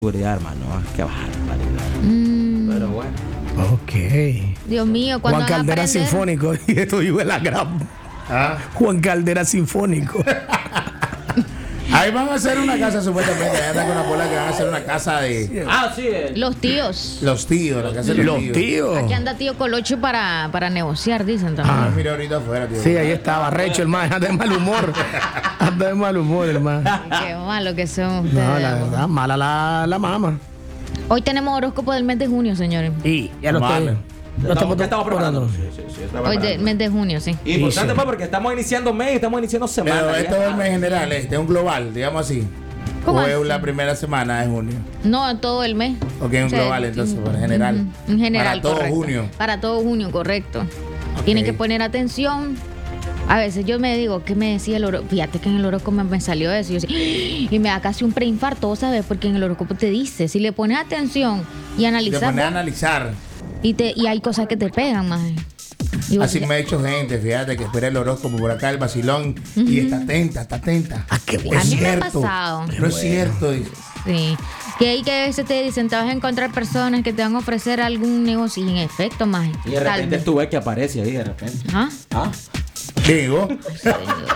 seguridad, hermano. Qué barbaridad. Pero bueno. Ok. Dios mío, cuando Juan Caldera aprender? Sinfónico. Y esto vive la gran. Juan Caldera Sinfónico. Ahí van a hacer una casa supuestamente. Allá está con una bola que van a hacer una casa de Sí. Los tíos. los tíos, la casa de los tíos. Aquí anda tío Colocho para negociar, dicen también. Mira ahorita afuera, tío. Sí, ahí estaba recho, hermano. Anda de mal humor. Anda de mal humor, hermano. Qué malo que son ustedes. No, la verdad, mala la mama. Hoy tenemos horóscopo del mes de junio, señores. Y ya lo Vale. estamos preparando. preparando. Sí, Hoy del mes de junio, sí. Importante Sí. pues porque estamos iniciando mes y estamos iniciando semana. Pero esto ya. es el mes general, este es un global, digamos así. ¿Cómo O es así? la primera semana de junio. No, todo el mes. Ok, un O sea, global, entonces, en general. En general, Para todo correcto. junio. Para todo junio, correcto. Ok. Tienen que poner atención. A veces yo me digo, ¿qué me decía el horóscopo? Fíjate que en el horóscopo me salió eso. Y me da casi un preinfarto, ¿sabes? Porque en el horóscopo te dice, si le pones atención y Te analizas, pones a analizar. y hay cosas que te pegan más. Y vos Así decís, me ha hecho gente, fíjate, que espera el horóscopo por acá, el vacilón, y está atenta, está atenta. Ah, qué a bueno. mí me ha pasado. No es cierto, dice. Sí. Que hay que a veces te dicen, te vas a encontrar personas que te van a ofrecer algún negocio y en efecto, más. Y de repente tú ves que aparece ahí de repente. ¿Ah? ¿Ah? Digo, Pasa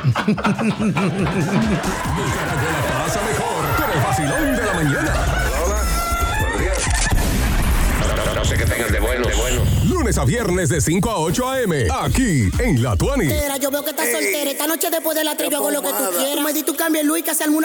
mejor con el vacilón de la mañana. No sé qué tengan de bueno. Lunes a viernes de 5 a 8 a.m. Aquí en La Tuani. Yo veo que estás soltera. Esta noche después de la trivia hago lo que tú quieras. Tú me di tu cambio, Luis, que hace alguna